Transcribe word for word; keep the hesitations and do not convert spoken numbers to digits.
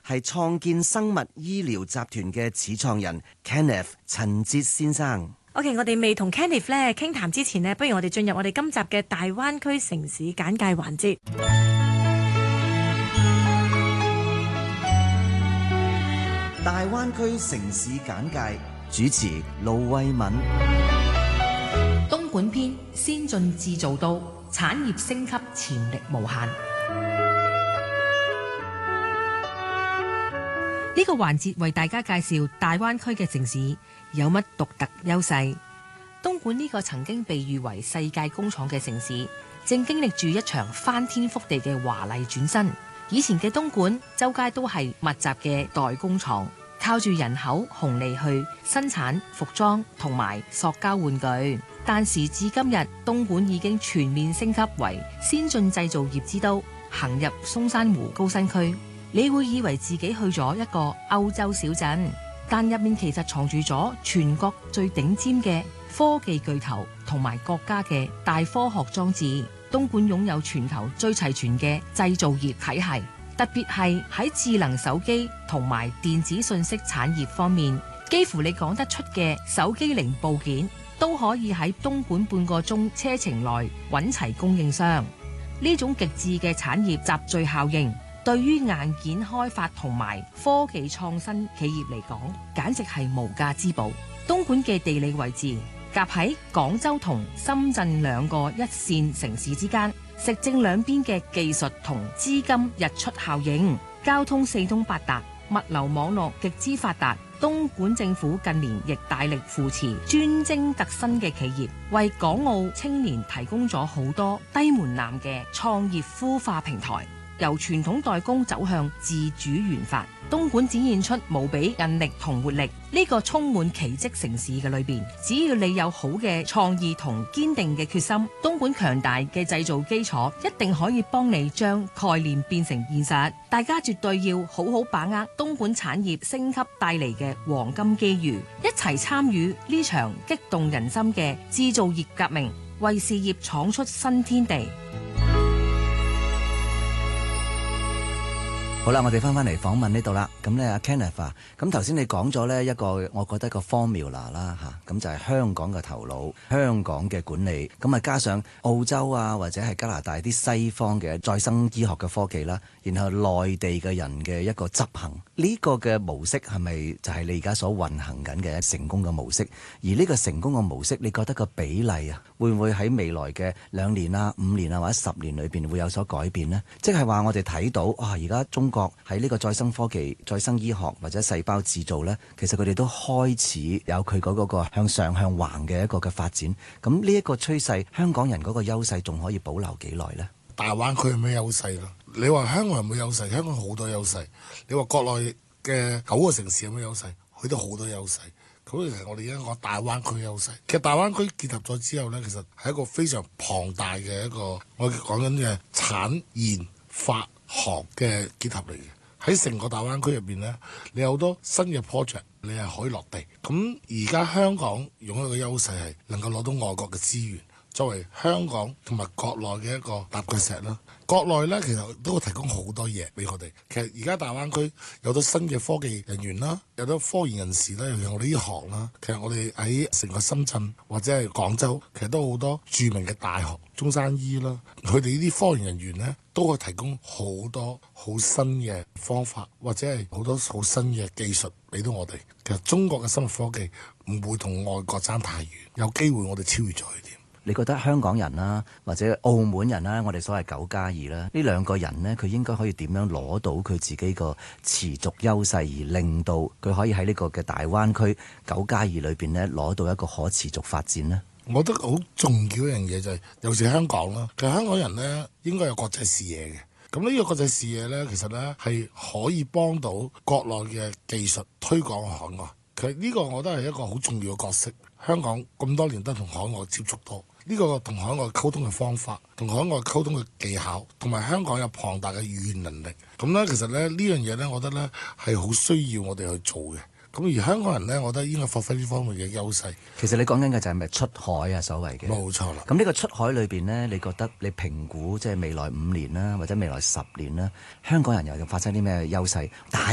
係創建生物醫療集團嘅始創人 Kenneth 陳哲先生。 OK， 我哋未同 Kenneth 咧傾談之前呢，不如我哋進入我哋今集嘅大灣區城市簡介環節。 大灣區城市簡介主持盧慧敏。 東莞篇先進製造到產業升級潛力無限。呢個環節為大家介紹大灣區嘅城市有乜獨特優勢。東莞呢個曾經被譽為世界工廠嘅城市，正經歷住一場翻天覆地嘅華麗轉身。以前嘅東莞周街都係密集嘅代工廠，靠住人口紅利去生產服裝同埋塑膠玩具。但時至今日，東莞已經全面升級為先進製造業之都。行入松山湖高新區，你會以為自己去咗一個歐洲小鎮，但入面其實藏住咗全國最頂尖嘅科技巨頭同埋國家嘅大科學裝置。東莞擁有全球最齊全嘅製造業體系，特別係喺智能手機同埋電子信息產業方面，幾乎你講得出嘅手機零部件都可以喺東莞半個鐘車程內揾齊供應商。呢種極致嘅產業集聚效應，對於硬件開發同埋科技創新企業嚟講，簡直係無價之寶。東莞嘅地理位置夾喺廣州同深圳兩個一線城市之間，食正兩邊嘅技術同資金日出效應，交通四通八達，物流網絡極之發達。東莞政府近年亦大力扶持專精特新嘅企業，為港澳青年提供咗好多低門檻嘅創業孵化平台。由傳統代工走向自主研發，東莞展現出無比韌力同活力。呢個充滿奇蹟城市嘅裏邊，只要你有好嘅創意同堅定嘅決心，東莞強大嘅製造基礎一定可以幫你將概念變成現實。大家絕對要好好把握東莞產業升級帶嚟嘅黃金機遇，一齊參與呢場激動人心嘅製造業革命，為事業闖出新天地。 好啦，我哋翻翻嚟訪問呢度啦。咁咧，阿 Kenneth 啊，咁頭先你講咗呢一個，我覺得一個 formula 啦嚇，咁就係香港嘅頭腦、香港嘅管理，咁啊加上澳洲啊或者係加拿大啲西方嘅再生醫學嘅科技啦，然後內地嘅人嘅一個執行，呢個嘅模式係咪就係你而家所運行緊嘅成功嘅模式？而呢個成功嘅模式，你覺得個比例啊，會唔會喺未來嘅兩年啊、五年啊或者十年裏邊會有所改變呢？即係話我哋睇到啊，而家中國喺呢個再生科技、再生醫學或者細胞製造呢，其實佢哋都開始有佢嗰個向上向橫嘅一個嘅發展。咁呢一個趨勢，香港人嗰個優勢仲可以保留幾耐呢？ 大灣區有咩優勢咯？你話香港有冇優勢？香港好多優勢。你話國內嘅九個城市有咩優勢？佢都好多優勢。咁其實我哋而家講大灣區優勢，其實大灣區結合咗之後呢，其實係一個非常龐大嘅一個我哋講緊嘅產研發學嘅結合嚟嘅。喺成個大灣區入邊呢，你有好多新嘅 project，你係可以落地。咁而家香港擁有嘅優勢係能夠攞到外國嘅資源，作為香港同埋國內嘅一個踏腳石啦。國內呢，其實都會提供好多嘢俾我哋。其實而家大灣區有咗新嘅科技人員啦，有咗科研人士啦，尤其我哋呢行啦。其實我哋喺成個深圳或者係廣州，其實都好多著名嘅大學，中山醫啦，佢哋呢啲科研人員呢，都可以提供好多好新嘅方法，或者係好多好新嘅技術俾到我哋。其實中國嘅生物科技唔會同外國爭太遠，有機會我哋超越咗佢哋。 你覺得香港人啦，或者澳門人啦，我哋所謂九加二啦，呢兩個人呢，佢應該可以點樣攞到佢自己個持續優勢，而令到佢可以喺呢個嘅大灣區九加二裏邊呢，攞到一個可持續發展呢？ 我覺得好重要一樣嘢就係、是，尤其是香港啦。其實香港人呢，應該有國際視野嘅。咁呢個國際視野呢，其實呢係可以幫到國內嘅技術推廣海外。其實呢個我覺得係一個好重要嘅角色。香港咁多年都同海外接觸多。呢個同海外溝通嘅方法，同海外溝通嘅技巧，同埋香港有龐大嘅語言能力，咁呢，其實咧呢樣嘢呢，我覺得呢係好需要我哋去做嘅。咁而香港人呢，我覺得應該發揮呢方面嘅優勢。 其實你講緊嘅就係咪出海啊？所謂嘅冇錯啦。 咁呢個出海裏邊呢，你覺得你評估即係未來五年啦，或者未來十年啦，香港人又發生啲咩優勢？大